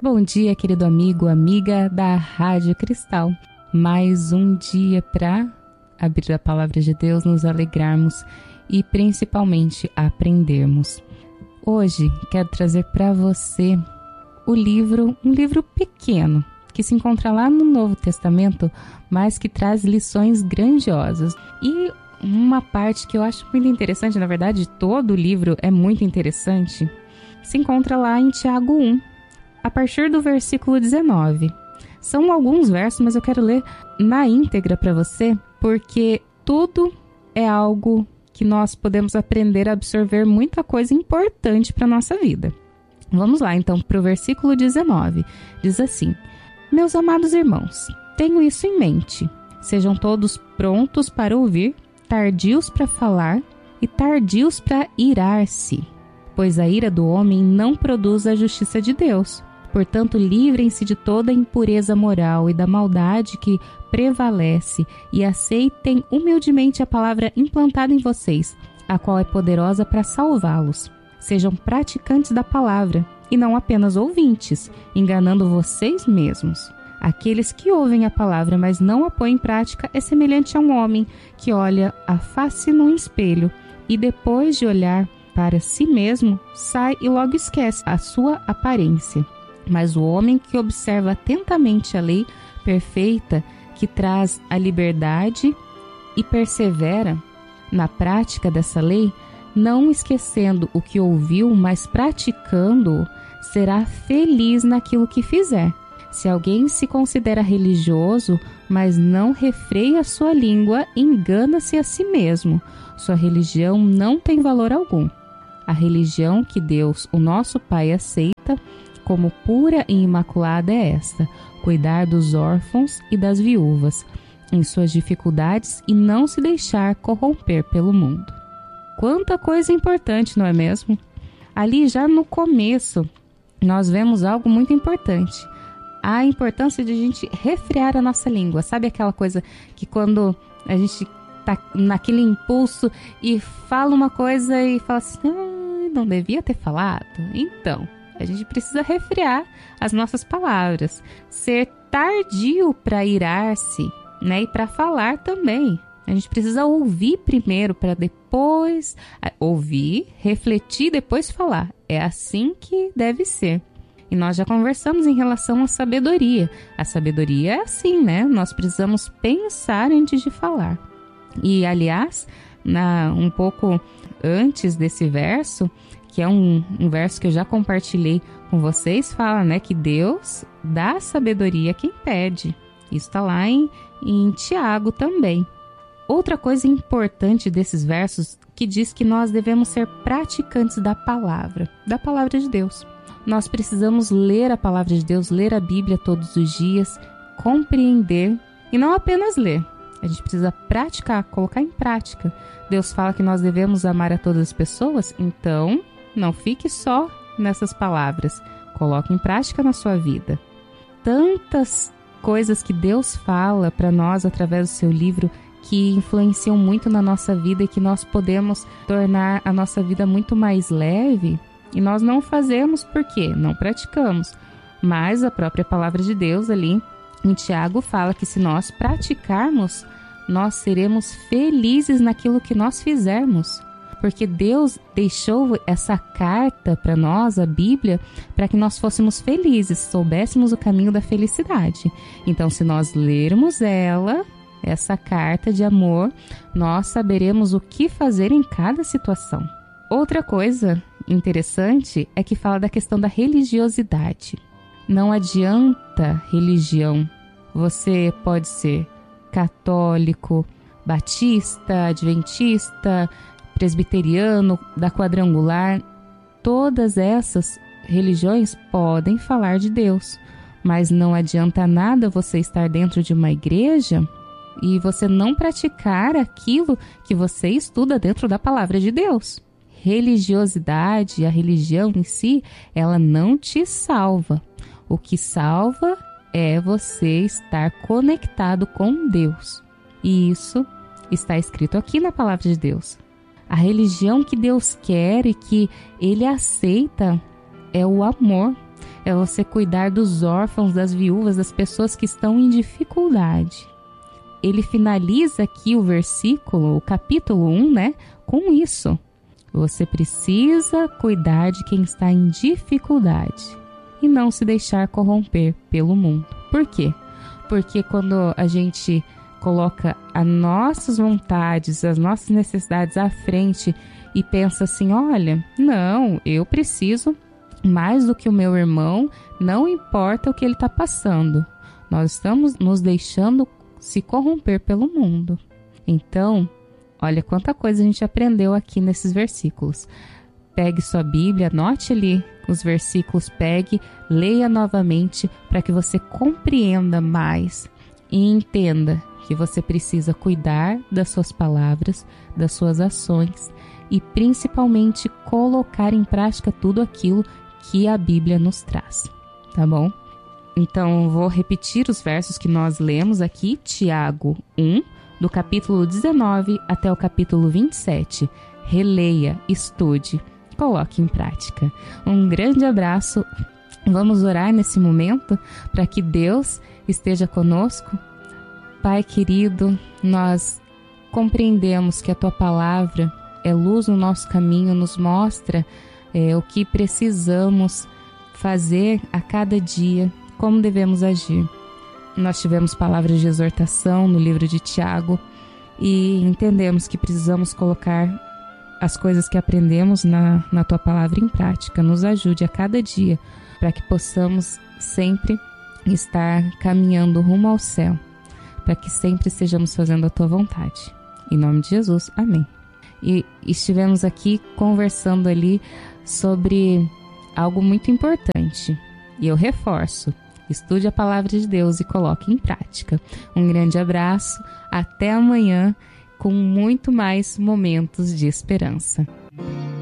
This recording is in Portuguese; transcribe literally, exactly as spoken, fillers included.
Bom dia, querido amigo, amiga da Rádio Cristal. Mais um dia para abrir a palavra de Deus, nos alegrarmos e principalmente aprendermos. Hoje quero trazer para você o livro, um livro pequeno, que se encontra lá no Novo Testamento, mas que traz lições grandiosas. E uma parte que eu acho muito interessante, na verdade todo o livro é muito interessante, se encontra lá em Tiago um, a partir do versículo dezenove. São alguns versos, mas eu quero ler na íntegra para você, porque tudo é algo que nós podemos aprender a absorver muita coisa importante para a nossa vida. Vamos lá, então, para o versículo dezenove. Diz assim: Meus amados irmãos, tenho isso em mente. Sejam todos prontos para ouvir, tardios para falar e tardios para irar-se, pois a ira do homem não produz a justiça de Deus. Portanto, livrem-se de toda impureza moral e da maldade que prevalece e aceitem humildemente a palavra implantada em vocês, a qual é poderosa para salvá-los. Sejam praticantes da palavra e não apenas ouvintes, enganando vocês mesmos. Aqueles que ouvem a palavra, mas não a põem em prática, é semelhante a um homem que olha a face num espelho e depois de olhar para si mesmo, sai e logo esquece a sua aparência. Mas o homem que observa atentamente a lei perfeita, que traz a liberdade e persevera na prática dessa lei, não esquecendo o que ouviu, mas praticando-o, será feliz naquilo que fizer. Se alguém se considera religioso, mas não refreia a sua língua, engana-se a si mesmo. Sua religião não tem valor algum. A religião que Deus, o nosso Pai, aceita como pura e imaculada é esta: cuidar dos órfãos e das viúvas em suas dificuldades e não se deixar corromper pelo mundo. Quanta coisa importante, não é mesmo? Ali já no começo nós vemos algo muito importante: a importância de a gente refrear a nossa língua. Sabe aquela coisa que quando a gente tá naquele impulso e fala uma coisa e fala assim, ah, não devia ter falado? Então, a gente precisa refrear as nossas palavras, ser tardio para irar-se, né? E para falar também. A gente precisa ouvir primeiro para depois ouvir, refletir, depois falar. É assim que deve ser. E nós já conversamos em relação à sabedoria. A sabedoria é assim, né? Nós precisamos pensar antes de falar. E, aliás, na, um pouco antes desse verso, que é um, um verso que eu já compartilhei com vocês, fala, né, que Deus dá sabedoria a quem pede. Isso está lá em, em Tiago também. Outra coisa importante desses versos que diz que nós devemos ser praticantes da palavra, da palavra de Deus. Nós precisamos ler a palavra de Deus, ler a Bíblia todos os dias, compreender e não apenas ler. A gente precisa praticar, colocar em prática. Deus fala que nós devemos amar a todas as pessoas, então não fique só nessas palavras. Coloque em prática na sua vida. Tantas coisas que Deus fala para nós através do seu livro que influenciam muito na nossa vida e que nós podemos tornar a nossa vida muito mais leve. E nós não fazemos porque não praticamos. Mas a própria palavra de Deus ali em Tiago fala que se nós praticarmos, nós seremos felizes naquilo que nós fizermos. Porque Deus deixou essa carta para nós, a Bíblia, para que nós fôssemos felizes, soubéssemos o caminho da felicidade. Então, se nós lermos ela, essa carta de amor, nós saberemos o que fazer em cada situação. Outra coisa interessante é que fala da questão da religiosidade. Não adianta religião. Você pode ser católico, batista, adventista, presbiteriano, da quadrangular. Todas essas religiões podem falar de Deus, mas não adianta nada você estar dentro de uma igreja e você não praticar aquilo que você estuda dentro da palavra de Deus. Religiosidade, a religião em si, ela não te salva. O que salva é você estar conectado com Deus. E isso está escrito aqui na palavra de Deus. A religião que Deus quer e que Ele aceita é o amor. é você cuidar dos órfãos, das viúvas, das pessoas que estão em dificuldade. Ele finaliza aqui o versículo, o capítulo um, né, com isso. Você precisa cuidar de quem está em dificuldade e não se deixar corromper pelo mundo. Por quê? Porque quando a gente coloca as nossas vontades, as nossas necessidades à frente e pensa assim, olha, não, eu preciso mais do que o meu irmão, não importa o que ele está passando. Nós estamos nos deixando se corromper pelo mundo. Então, olha quanta coisa a gente aprendeu aqui nesses versículos. Pegue sua Bíblia, anote ali os versículos, pegue, leia novamente para que você compreenda mais e entenda que você precisa cuidar das suas palavras, das suas ações e principalmente colocar em prática tudo aquilo que a Bíblia nos traz, tá bom? Então, vou repetir os versos que nós lemos aqui, Tiago um, do capítulo dezenove até o capítulo vinte e sete. Releia, estude, coloque em prática. Um grande abraço. Vamos orar nesse momento para que Deus esteja conosco. Pai querido, nós compreendemos que a Tua palavra é luz no nosso caminho, nos mostra é, o que precisamos fazer a cada dia, como devemos agir. Nós tivemos palavras de exortação no livro de Tiago e entendemos que precisamos colocar as coisas que aprendemos na, na Tua palavra em prática. Nos ajude a cada dia para que possamos sempre estar caminhando rumo ao céu, para que sempre estejamos fazendo a Tua vontade. Em nome de Jesus, amém. E estivemos aqui conversando ali sobre algo muito importante. E eu reforço, estude a palavra de Deus e coloque em prática. Um grande abraço, até amanhã com muito mais momentos de esperança.